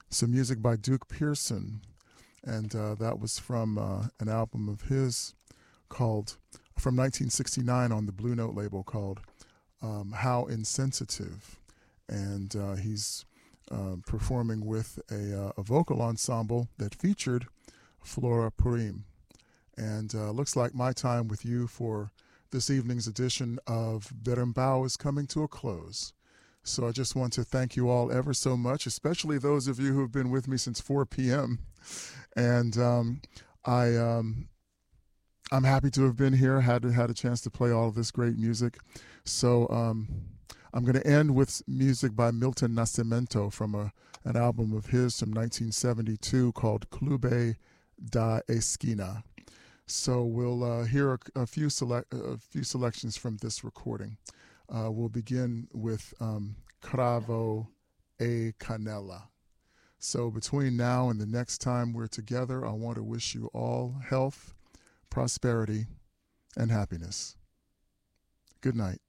some music by Duke Pearson, and that was from an album of his called from 1969 on the Blue Note label called "How Insensitive," and he's performing with a vocal ensemble that featured Flora Purim. And looks like my time with you for this evening's edition of Berimbau is coming to a close. So I just want to thank you all ever so much, especially those of you who have been with me since 4 p.m. And I, I'm happy to have been here, had a chance to play all of this great music. So I'm going to end with music by Milton Nascimento from an album of his from 1972 called Clube da Esquina. So we'll hear a few selections from this recording. We'll begin with Cravo e Canela. So between now and the next time we're together, I want to wish you all health, prosperity, and happiness. Good night.